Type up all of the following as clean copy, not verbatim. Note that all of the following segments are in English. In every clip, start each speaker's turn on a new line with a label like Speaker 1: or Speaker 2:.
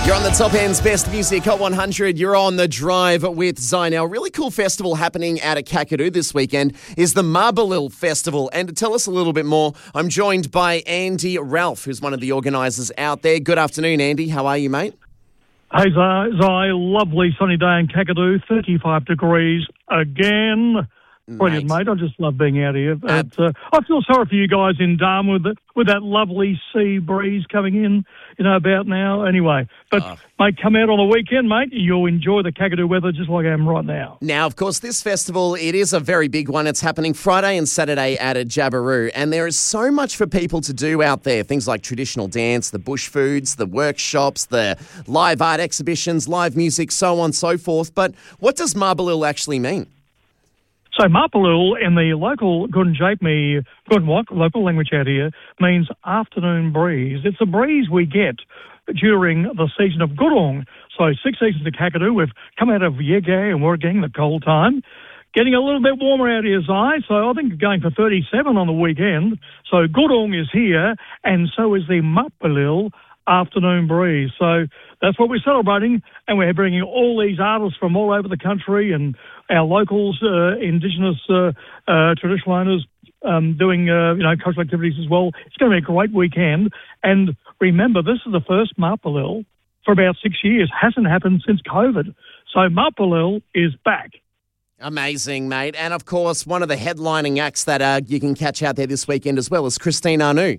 Speaker 1: You're on the Top End's Best Music Hot 100. You're on the drive with Zai. Now, a really cool festival happening out at Kakadu this weekend is the Marbalil Festival. And to tell us a little bit more, I'm joined by Andy Ralph, who's one of the organisers out there. Good afternoon, Andy. How are you, mate?
Speaker 2: Hey, Zai. Lovely sunny day in Kakadu, 35 degrees again. Brilliant, mate. I just love being out here. I feel sorry for you guys in Darwin with that lovely sea breeze coming in, about now. Anyway, but, mate, come out on the weekend, mate. You'll enjoy the Kakadu weather just like I am right now.
Speaker 1: Now, of course, this festival, it is a very big one. It's happening Friday and Saturday out at Jabiru, and there is so much for people to do out there. Things like traditional dance, the bush foods, the workshops, the live art exhibitions, live music, so on and so forth. But what does Marbalil actually mean?
Speaker 2: So Marbalil in the local Gundwok local language out here means afternoon breeze. It's a breeze we get during the season of Gurung. So 6 seasons of Kakadu, we've come out of Yegay and Wargang, the cold time. Getting a little bit warmer out here, Zai, so I think going for 37 on the weekend. So Gurung is here, and so is the Marbalil afternoon breeze. So that's what we're celebrating, and we're bringing all these artists from all over the country and our locals, Indigenous traditional owners doing, cultural activities as well. It's going to be a great weekend. And remember, this is the first Marbalil for about 6 years. Hasn't happened since COVID. So Marbalil is back.
Speaker 1: Amazing, mate. And, of course, one of the headlining acts that you can catch out there this weekend as well is Christine Anu.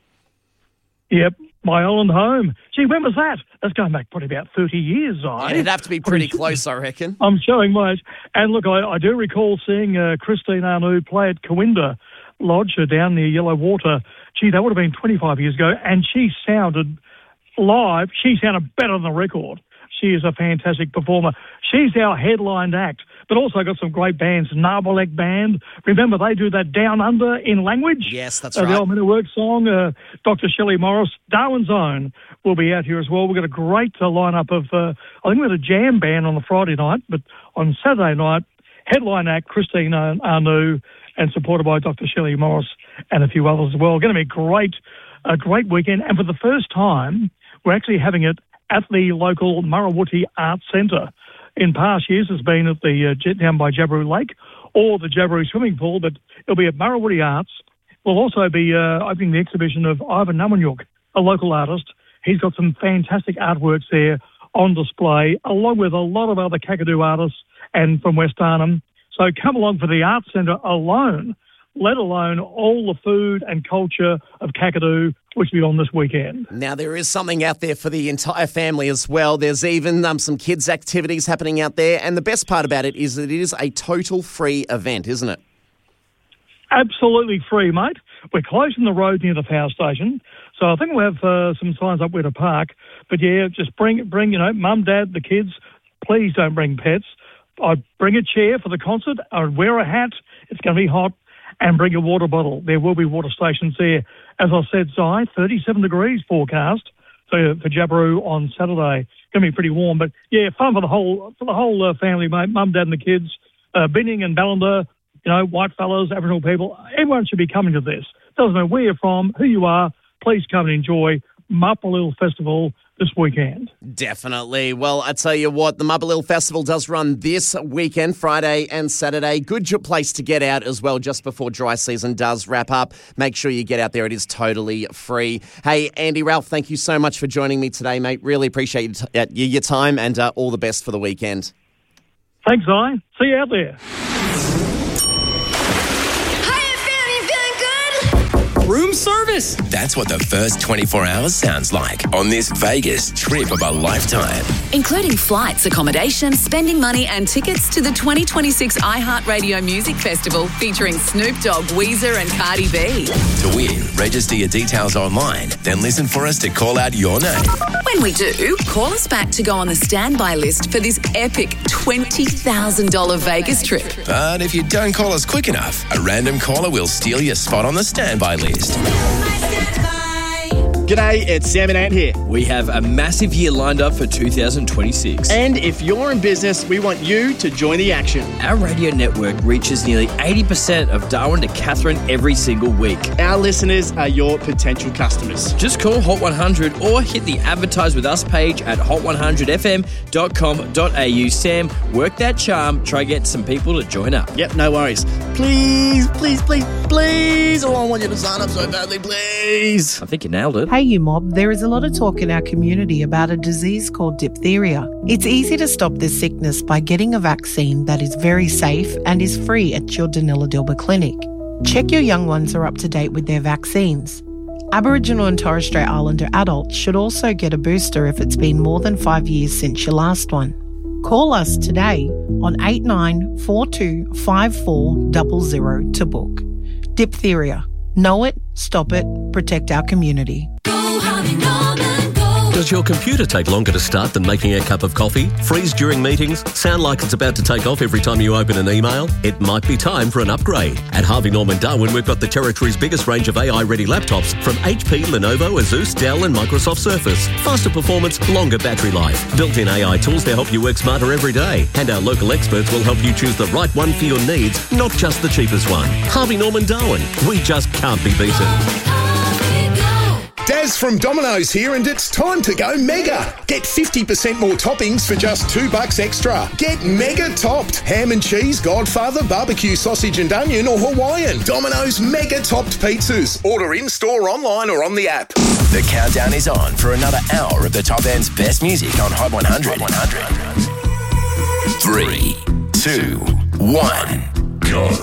Speaker 2: Yep. My island home. Gee, when was that? That's going back probably about 30 years,
Speaker 1: It'd have to be pretty close, I reckon.
Speaker 2: I'm showing my age. And look, I do recall seeing Christine Anu play at Kawinda Lodge down near Yellow Water. Gee, that would have been 25 years ago. And she sounded live. She sounded better than the record. She is a fantastic performer. She's our headlined act, but also got some great bands. Narbalek Band. Remember, they do that Down Under in language.
Speaker 1: Yes, that's right.
Speaker 2: The old Minute Work song. Dr. Shelley Morris. Darwin's Own will be out here as well. We've got a great lineup of, I think we had a jam band on the Friday night, but on Saturday night, headline act Christine Anu and supported by Dr. Shelley Morris and a few others as well. Going to be a great weekend. And for the first time, we're actually having it at the local Murrawuti Arts Centre. In past years, it's been at the down by Jabiru Lake or the Jabiru swimming pool, but it'll be at Murrawuti Arts. We'll also be opening the exhibition of Ivan Namanyuk, a local artist. He's got some fantastic artworks there on display, along with a lot of other Kakadu artists and from West Arnhem. So come along for the Arts Centre alone, let alone all the food and culture of Kakadu, which will be on this weekend.
Speaker 1: Now, there is something out there for the entire family as well. There's even some kids' activities happening out there. And the best part about it is that it is a total free event, isn't it?
Speaker 2: Absolutely free, mate. We're closing the road near the power station. So I think we'll have some signs up where to park. But, yeah, just bring mum, dad, the kids. Please don't bring pets. I'd bring a chair for the concert. I'd wear a hat. It's going to be hot. And bring a water bottle. There will be water stations there. As I said, Zai, 37 degrees forecast for Jabiru on Saturday. Going to be pretty warm, but yeah, fun for the whole family, mate. Mum, dad, and the kids. Binning and Ballender, white fellas, Aboriginal people. Everyone should be coming to this. Doesn't matter where you're from, who you are. Please come and enjoy Marbalil Festival this weekend.
Speaker 1: Definitely. Well, I tell you what, the Marbalil Festival does run this weekend, Friday and Saturday. Good place to get out as well just before dry season does wrap up. Make sure you get out there. It is totally free. Hey, Andy Ralph, thank you so much for joining me today, mate. Really appreciate your time and all the best for the weekend.
Speaker 2: Thanks, Zai. See you out there.
Speaker 3: Room service. That's what the first 24 hours sounds like on this Vegas trip of a lifetime.
Speaker 4: Including flights, accommodation, spending money and tickets to the 2026 iHeartRadio Music Festival featuring Snoop Dogg, Weezer and Cardi B.
Speaker 3: To win, register your details online, then listen for us to call out your name.
Speaker 4: When we do, call us back to go on the standby list for this epic $20,000 Vegas trip.
Speaker 3: But if you don't call us quick enough, a random caller will steal your spot on the standby list.
Speaker 5: G'day, it's Sam and Ant here.
Speaker 6: We have a massive year lined up for 2026.
Speaker 5: And if you're in business, we want you to join the action.
Speaker 6: Our radio network reaches nearly 80% of Darwin to Katherine every single week.
Speaker 5: Our listeners are your potential customers.
Speaker 6: Just call Hot 100 or hit the Advertise With Us page at hot100fm.com.au. Sam, work that charm. Try get some people to join up.
Speaker 5: Yep, no worries. Please. Oh, I want you to sign up so badly, please.
Speaker 6: I think you nailed it.
Speaker 7: Hey, you mob, there is a lot of talk in our community about a disease called diphtheria. It's easy to stop this sickness by getting a vaccine that is very safe and is free at your Danila-Dilba clinic. Check your young ones are up to date with their vaccines. Aboriginal and Torres Strait Islander adults should also get a booster if it's been more than 5 years since your last one. Call us today on 8942 5400 to book. Diphtheria. Know it, stop it, protect our community.
Speaker 8: Does your computer take longer to start than making a cup of coffee? Freeze during meetings? Sound like it's about to take off every time you open an email? It might be time for an upgrade. At Harvey Norman Darwin, we've got the territory's biggest range of AI-ready laptops from HP, Lenovo, Asus, Dell and Microsoft Surface. Faster performance, longer battery life. Built-in AI tools to help you work smarter every day. And our local experts will help you choose the right one for your needs, not just the cheapest one. Harvey Norman Darwin. We just can't be beaten.
Speaker 9: Daz from Domino's here, and it's time to go mega. Get 50% more toppings for just $2 extra. Get mega topped. Ham and cheese, Godfather, barbecue sausage and onion or Hawaiian. Domino's mega topped pizzas. Order in-store, online or on the app.
Speaker 3: The countdown is on for another hour of the top end's best music on Hot 100. 3, 2, 1, go.